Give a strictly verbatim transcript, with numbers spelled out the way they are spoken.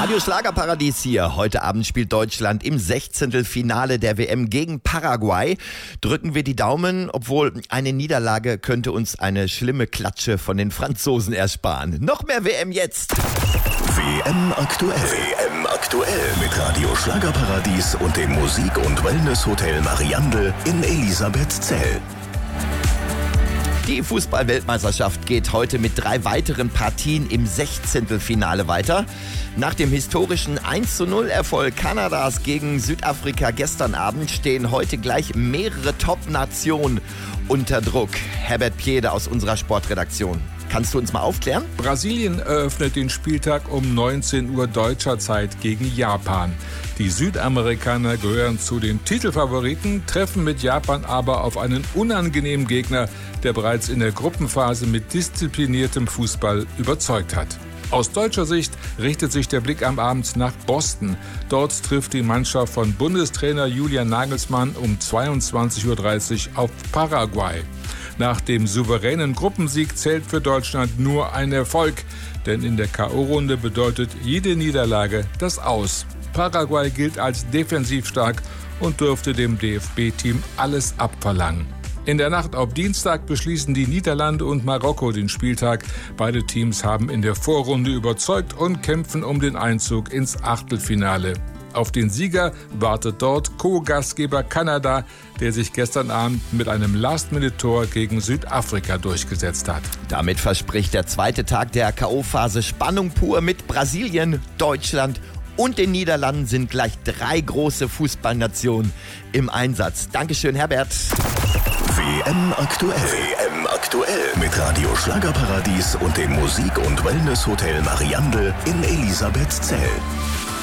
Radio Schlagerparadies hier. Heute Abend spielt Deutschland im Sechzehntelfinale der W M gegen Paraguay. Drücken wir die Daumen, obwohl eine Niederlage könnte uns eine schlimme Klatsche von den Franzosen ersparen. Noch mehr W M jetzt. W M aktuell. W M aktuell mit Radio Schlagerparadies und dem Musik- und Wellness-Hotel Mariandel in Elisabethzell. Die Fußball-Weltmeisterschaft geht heute mit drei weiteren Partien im Sechzehntelfinale weiter. Nach dem historischen eins zu null Erfolg Kanadas gegen Südafrika gestern Abend stehen heute gleich mehrere Top-Nationen unter Druck. Herbert Piede aus unserer Sportredaktion. Kannst du uns mal aufklären? Brasilien eröffnet den Spieltag um neunzehn Uhr deutscher Zeit gegen Japan. Die Südamerikaner gehören zu den Titelfavoriten, treffen mit Japan aber auf einen unangenehmen Gegner, der bereits in der Gruppenphase mit diszipliniertem Fußball überzeugt hat. Aus deutscher Sicht richtet sich der Blick am Abend nach Boston. Dort trifft die Mannschaft von Bundestrainer Julian Nagelsmann um zweiundzwanzig Uhr dreißig auf Paraguay. Nach dem souveränen Gruppensieg zählt für Deutschland nur ein Erfolg, denn in der K O-Runde bedeutet jede Niederlage das Aus. Paraguay gilt als defensiv stark und dürfte dem D F B-Team alles abverlangen. In der Nacht auf Dienstag beschließen die Niederlande und Marokko den Spieltag. Beide Teams haben in der Vorrunde überzeugt und kämpfen um den Einzug ins Achtelfinale. Auf den Sieger wartet dort Co-Gastgeber Kanada, der sich gestern Abend mit einem Last-Minute-Tor gegen Südafrika durchgesetzt hat. Damit verspricht der zweite Tag der K O-Phase Spannung pur. Mit Brasilien, Deutschland und den Niederlanden sind gleich drei große Fußballnationen im Einsatz. Dankeschön, Herbert. W M aktuell. W M aktuell mit Radio Schlagerparadies und dem Musik- und Wellness-Hotel Mariandel in Elisabethzell.